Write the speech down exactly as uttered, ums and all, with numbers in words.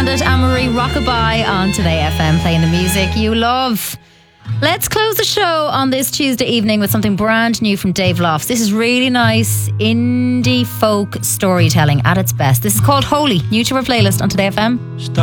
Bandit, Anne-Marie Rockabye on Today F M, playing the music you love. Let's close the show on this Tuesday evening with something brand new from Dave Lofts. This is really nice indie folk storytelling at its best. This is called Holy, new to our playlist on Today F M.